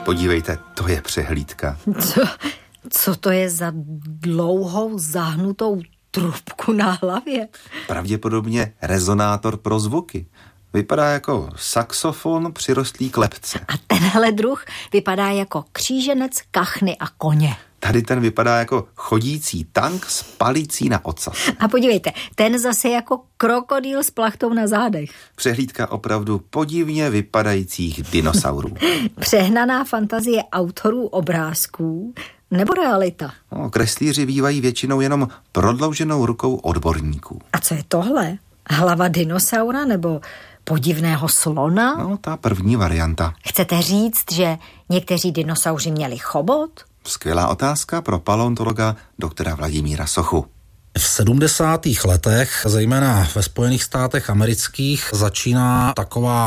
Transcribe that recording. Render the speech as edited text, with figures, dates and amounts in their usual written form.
Podívejte, to je přehlídka. Co to je za dlouhou zahnutou trubku na hlavě? Pravděpodobně rezonátor pro zvuky. Vypadá jako saxofon přirostlý k lebce. A tenhle druh vypadá jako kříženec, kachny a koně. Tady ten vypadá jako chodící tank s palicí na ocas. A podívejte, ten zase jako krokodýl s plachtou na zádech. Přehlídka opravdu podivně vypadajících dinosaurů. Přehnaná fantazie autorů obrázků nebo realita? Kreslíři bývají většinou jenom prodlouženou rukou odborníků. A co je tohle? Hlava dinosaura nebo podivného slona? Ta první varianta. Chcete říct, že někteří dinosauři měli chobot? Skvělá otázka pro paleontologa doktora Vladimíra Sochu. V 70. letech, zejména ve Spojených státech amerických, začíná taková